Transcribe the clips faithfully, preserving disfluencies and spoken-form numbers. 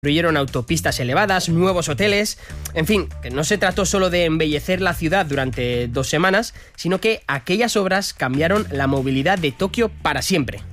construyeron autopistas elevadas, nuevos hoteles. En fin, que no se trató solo de embellecer la ciudad durante dos semanas, sino que aquellas obras cambiaron la movilidad de Tokio para siempre.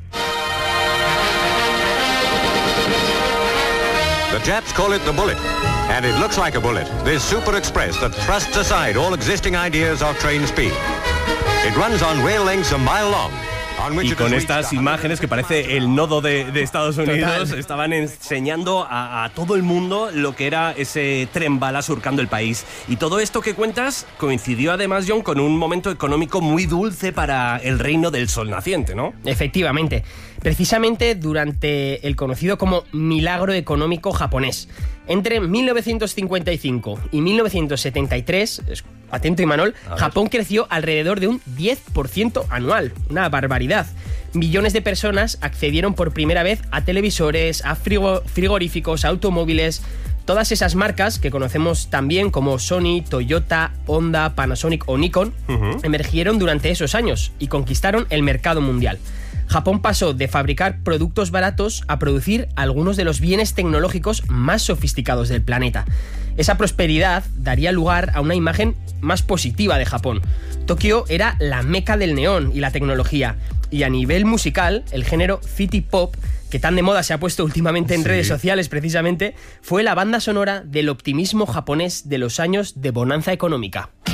The Japs call it the bullet, and it looks like a bullet. This super express that thrusts aside all existing ideas of train speed. It runs on rail lengths a mile long. Y con estas imágenes que parece el nodo de, de Estados Unidos, Total. estaban enseñando a, a todo el mundo lo que era ese tren bala surcando el país. Y todo esto que cuentas coincidió además, John, con un momento económico muy dulce para el reino del sol naciente, ¿no? Efectivamente. Precisamente durante el conocido como milagro económico japonés. Entre mil novecientos cincuenta y cinco y mil novecientos setenta y tres, atento Imanol, Japón creció alrededor de un diez por ciento anual. Una barbaridad. Millones de personas accedieron por primera vez a televisores, a frigo, frigoríficos, a automóviles. Todas esas marcas que conocemos también como Sony, Toyota, Honda, Panasonic o Nikon, uh-huh. emergieron durante esos años y conquistaron el mercado mundial. Japón pasó de fabricar productos baratos a producir algunos de los bienes tecnológicos más sofisticados del planeta. Esa prosperidad daría lugar a una imagen más positiva de Japón. Tokio era la meca del neón y la tecnología. Y a nivel musical, el género city pop, que tan de moda se ha puesto últimamente en sí. redes sociales precisamente, fue la banda sonora del optimismo japonés de los años de bonanza económica.